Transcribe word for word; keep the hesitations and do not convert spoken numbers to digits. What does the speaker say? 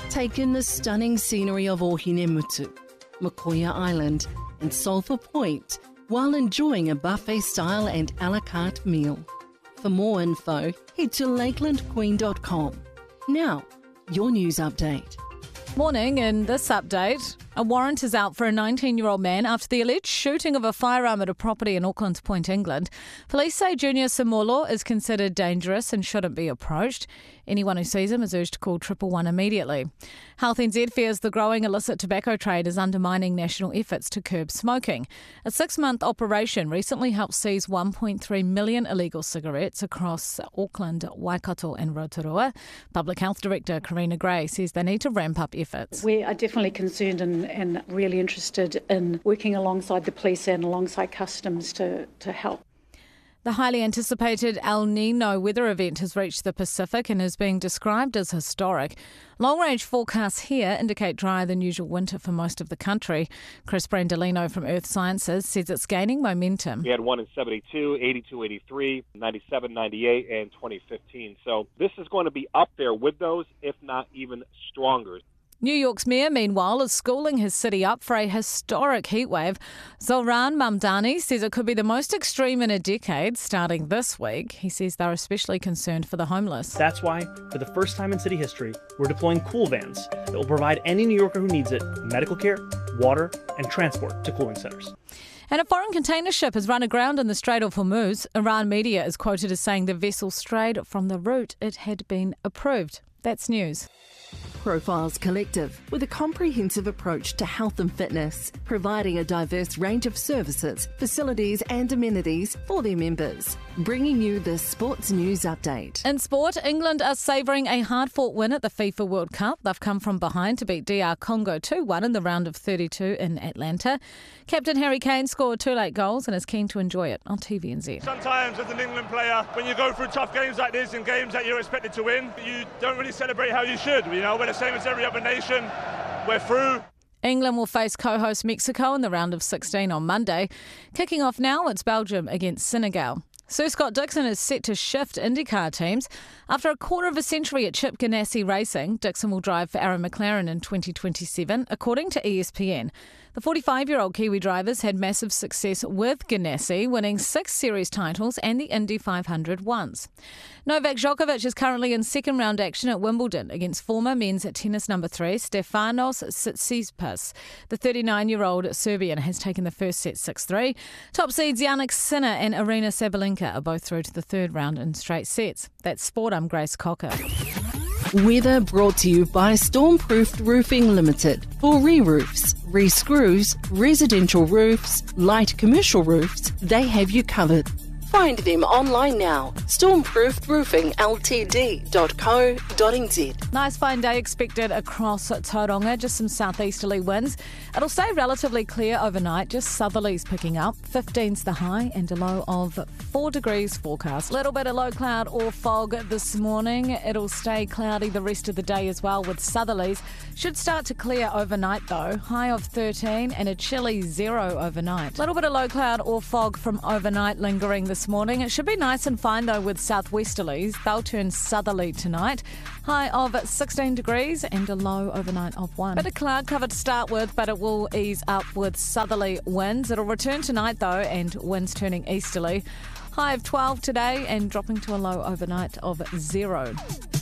Take in the stunning scenery of Ohinemutu, Makoia Island and Sulphur Point while enjoying a buffet-style and a la carte meal. For more info, head to lakeland queen dot com. Now, your news update. Morning. In this update, a warrant is out for a nineteen-year-old man after the alleged shooting of a firearm at a property in Auckland Point, England. Police say Junior Samolo is considered dangerous and shouldn't be approached. Anyone who sees him is urged to call triple one immediately. Health N Z fears the growing illicit tobacco trade is undermining national efforts to curb smoking. A six-month operation recently helped seize one point three million illegal cigarettes across Auckland, Waikato and Rotorua. Public Health Director Karina Gray says they need to ramp up efforts. We are definitely concerned and, and really interested in working alongside the police and alongside customs to, to help. The highly anticipated El Nino weather event has reached the Pacific and is being described as historic. Long-range forecasts here indicate drier than usual winter for most of the country. Chris Brandolino from Earth Sciences says it's gaining momentum. We had one in seventy-two, eighty-two, eighty-three, ninety-seven, ninety-eight, and twenty fifteen. So this is going to be up there with those, if not even stronger. New York's mayor, meanwhile, is schooling his city up for a historic heatwave. Zohran Mamdani says it could be the most extreme in a decade, starting this week. He says they're especially concerned for the homeless. That's why, for the first time in city history, we're deploying Cool Vans that will provide any New Yorker who needs it medical care, water, and transport to cooling centers. And a foreign container ship has run aground in the Strait of Hormuz. Iran media is quoted as saying the vessel strayed from the route it had been approved. That's news. Profiles Collective, with a comprehensive approach to health and fitness, providing a diverse range of services, facilities and amenities for their members. Bringing you the Sports News Update. In sport, England are savouring a hard-fought win at the FIFA World Cup. They've come from behind to beat D R Congo two one in the round of thirty-two in Atlanta. Captain Harry Kane scored two late goals and is keen to enjoy it on T V N Z. Sometimes as an England player, when you go through tough games like this and games that you're expected to win, you don't really celebrate how you should. You know, we're the same as every other nation. We're through. England will face co-host Mexico in the round of sixteen on Monday. Kicking off now, it's Belgium against Senegal. Sir Scott Dixon is set to shift IndyCar teams. After a quarter of a century at Chip Ganassi Racing, Dixon will drive for Aaron McLaren in twenty twenty-seven, according to E S P N. The forty-five-year-old Kiwi drivers had massive success with Ganassi, winning six series titles and the Indy five hundred once. Novak Djokovic is currently in second-round action at Wimbledon against former men's tennis number three, Stefanos Tsitsipas. The thirty-nine-year-old Serbian has taken the first set six three. Top seeds Yannick Sinner and Arina Sabalenka are both through to the third round in straight sets. That's sport. I'm Grace Cocker. Weather brought to you by Stormproofed Roofing Limited. For re-roofs, re-screws, residential roofs, light commercial roofs, they have you covered. Find them online now. stormproofed roofing l t d dot co dot n z. Nice fine day expected across Tauranga, just some southeasterly winds. It'll stay relatively clear overnight, just southerlies picking up. fifteen's the high and a low of four degrees forecast. Little bit of low cloud or fog this morning. It'll stay cloudy the rest of the day as well with southerlies. Should start to clear overnight though. High of thirteen and a chilly zero overnight. Little bit of low cloud or fog from overnight lingering this morning. It should be nice and fine though with southwesterlies. They'll turn southerly tonight. High of sixteen degrees and a low overnight of one. Bit of cloud cover to start with, but it will ease up with southerly winds. It'll return tonight though and winds turning easterly. High of twelve today and dropping to a low overnight of zero.